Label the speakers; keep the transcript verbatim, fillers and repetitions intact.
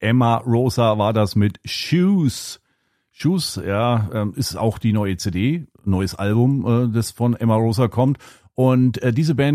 Speaker 1: Emma Rosa war das mit Shoes. Shoes, ja, ähm, ist auch die neue C D, neues Album, äh, das von Emma Rosa kommt. Und äh, diese Band